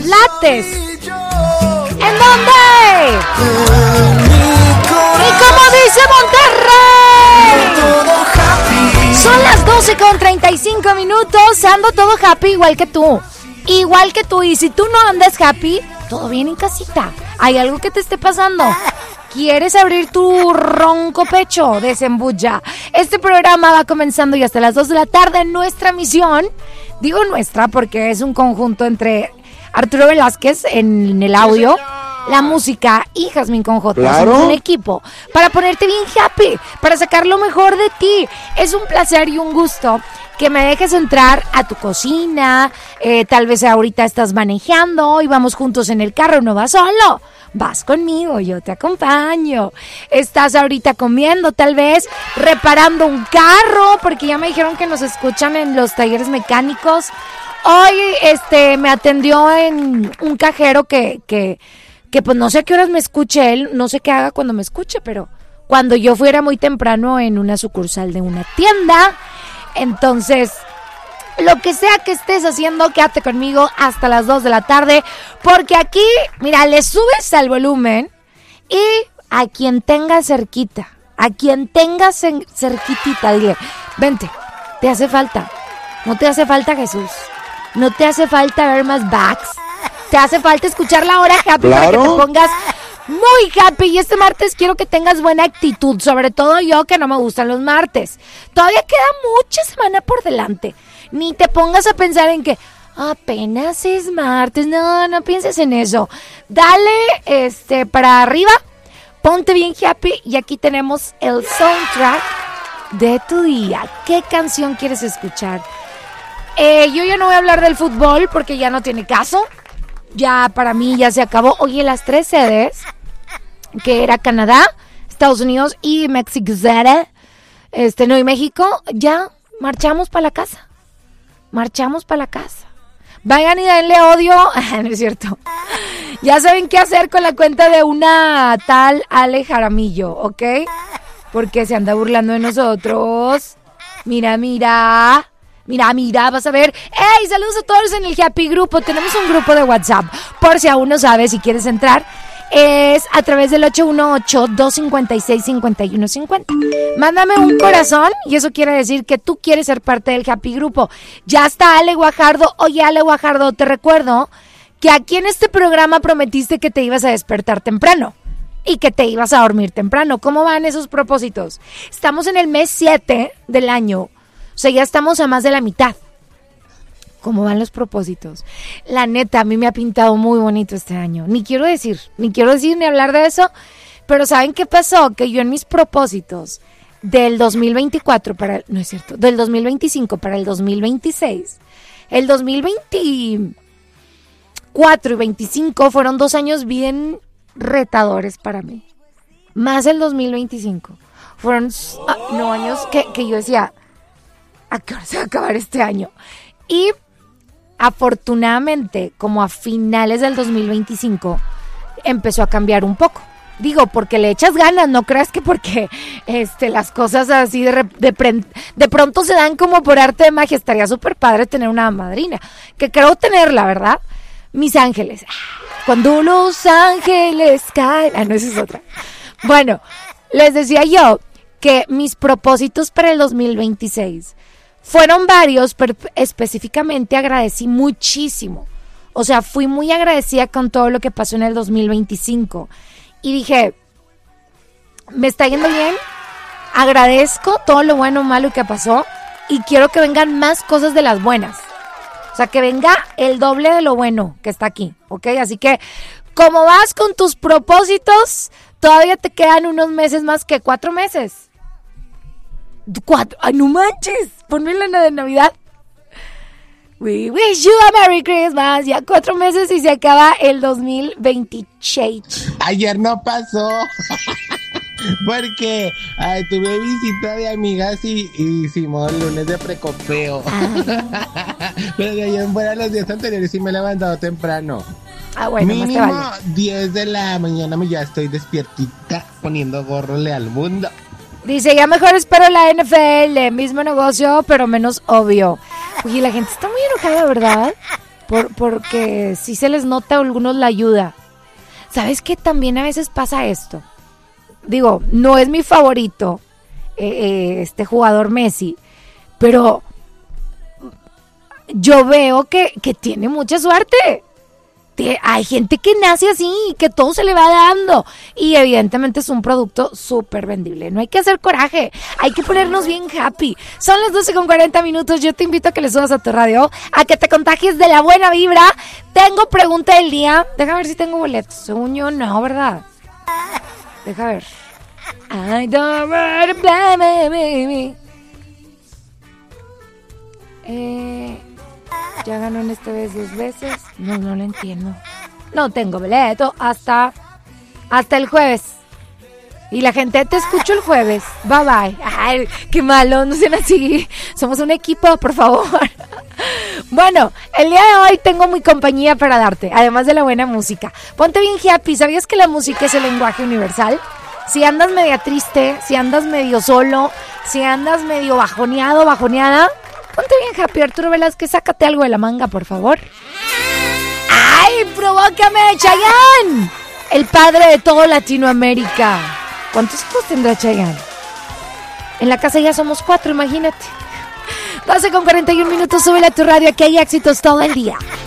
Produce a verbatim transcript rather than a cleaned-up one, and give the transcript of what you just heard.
lates. ¿En dónde? Y como dice Monterrey, son las doce con treinta y cinco minutos. Ando todo happy igual que tú. Igual que tú. Y si tú no andas happy, todo bien en casita. ¿Hay algo que te esté pasando? ¿Quieres abrir tu ronco pecho? Desembucha. Este programa va comenzando y hasta las dos de la tarde. Nuestra misión, digo nuestra porque es un conjunto entre Arturo Velázquez en el audio, la música y Jazmín Conjota. Claro. Somos un equipo para ponerte bien happy, para sacar lo mejor de ti. Es un placer y un gusto que me dejes entrar a tu cocina. Eh, tal vez ahorita estás manejando y vamos juntos en el carro. No vas solo, vas conmigo, yo te acompaño. Estás ahorita comiendo, tal vez reparando un carro, porque ya me dijeron que nos escuchan en los talleres mecánicos. Hoy este me atendió en un cajero que, que, que pues no sé a qué horas me escuche él, no sé qué haga cuando me escuche, pero cuando yo fuera muy temprano en una sucursal de una tienda. Entonces, lo que sea que estés haciendo, quédate conmigo hasta las dos de la tarde, porque aquí, mira, le subes al volumen y a quien tenga cerquita, a quien tenga cerquitita, dile, vente, te hace falta, no te hace falta Jesús, no te hace falta ver más backs, te hace falta escuchar la hora happy. ¿Claro? Para que te pongas muy happy. Y este martes quiero que tengas buena actitud, sobre todo yo que no me gustan los martes. Todavía queda mucha semana por delante. Ni te pongas a pensar en que apenas es martes. No, no pienses en eso. Dale este para arriba, ponte bien happy y aquí tenemos el soundtrack de tu día. ¿Qué canción quieres escuchar? Eh, yo ya no voy a hablar del fútbol porque ya no tiene caso. Ya para mí ya se acabó. Oye, las tres sedes, que era Canadá, Estados Unidos y México, este, no, y México, ya marchamos para la casa. Marchamos para la casa. Vayan y denle odio. No es cierto. Ya saben qué hacer con la cuenta de una tal Ale Jaramillo, ¿ok? Porque se anda burlando de nosotros. Mira, mira. Mira, mira, vas a ver. ¡Hey! Saludos a todos en el Happy Grupo. Tenemos un grupo de WhatsApp. Por si aún no sabes, si quieres entrar, es a través del ocho uno ocho, dos cinco seis, cinco uno cinco cero. Mándame un corazón y eso quiere decir que tú quieres ser parte del Happy Grupo. Ya está Ale Guajardo. Oye, Ale Guajardo, te recuerdo que aquí en este programa prometiste que te ibas a despertar temprano y que te ibas a dormir temprano. ¿Cómo van esos propósitos? Estamos en el mes siete del año. O sea, ya estamos a más de la mitad. ¿Cómo van los propósitos? La neta, a mí me ha pintado muy bonito este año. Ni quiero decir, ni quiero decir ni hablar de eso. Pero ¿saben qué pasó? Que yo en mis propósitos del dos mil veinticuatro para... No es cierto, del dos mil veinticinco para el dos mil veintiséis. El dos mil veinticuatro y veinticinco fueron dos años bien retadores para mí. Más el dos mil veinticinco. Fueron ah, no años que, que yo decía... ¿A qué hora se va a acabar este año? Y afortunadamente, como a finales del dos mil veinticinco, empezó a cambiar un poco. Digo, porque le echas ganas, no creas que porque este, las cosas así de, de, de pronto se dan como por arte de magia. Estaría súper padre tener una madrina, que creo tenerla, ¿verdad? Mis ángeles. Cuando los ángeles caen... Ah, no, esa es otra. Bueno, les decía yo que mis propósitos para el dos mil veintiséis... fueron varios, pero específicamente agradecí muchísimo. O sea, fui muy agradecida con todo lo que pasó en el dos mil veinticinco. Y dije, me está yendo bien, agradezco todo lo bueno o malo que pasó y quiero que vengan más cosas de las buenas. O sea, que venga el doble de lo bueno que está aquí, ¿ok? Así que, ¿cómo vas con tus propósitos? Todavía te quedan unos meses más que cuatro meses. Cuatro, ¡ay, no manches! Ponme la de Navidad. We wish you a Merry Christmas. Ya cuatro meses y se acaba el dos mil veintiocho. Ayer no pasó. Porque ay, tuve visita de amigas y, y hicimos lunes de precopeo. Ah. Pero de ahí en fuera los días anteriores sí me he levantado temprano. Ah, bueno, mínimo más te vale. diez de la mañana ya estoy despiertita poniendo gorrole al mundo. Dice, ya mejor espero la N F L, mismo negocio, pero menos obvio. Oye, la gente está muy enojada, ¿verdad? por, porque sí se les nota a algunos la ayuda. ¿Sabes qué? También a veces pasa esto. Digo, no es mi favorito eh, eh, este jugador Messi, pero yo veo que, que tiene mucha suerte. Hay gente que nace así, que todo se le va dando y evidentemente es un producto súper vendible. No hay que hacer coraje, hay que ponernos bien happy. Son las doce con cuarenta minutos. Yo te invito a que le subas a tu radio, a que te contagies de la buena vibra. Tengo pregunta del día. Deja ver si tengo boletos. Según yo no, ¿verdad? Deja ver. I don't wanna blame me. Eh... Ya ganó en esta vez dos veces. No, no lo entiendo. No tengo boleto hasta, hasta el jueves. Y la gente, te escucho el jueves. Bye bye. Ay, qué malo, no sean así. Somos un equipo, por favor. Bueno, el día de hoy tengo mi compañía para darte, además de la buena música. Ponte bien happy. ¿Sabías que la música es el lenguaje universal? Si andas media triste, si andas medio solo, si andas medio bajoneado, bajoneada, ponte bien happy. Arturo Velázquez, sácate algo de la manga, por favor. ¡Ay, provócame, Chayanne! El padre de todo Latinoamérica. ¿Cuántos hijos tendrá Chayanne? En la casa ya somos cuatro, imagínate. doce con cuarenta y un minutos, súbele a tu radio, que hay éxitos todo el día.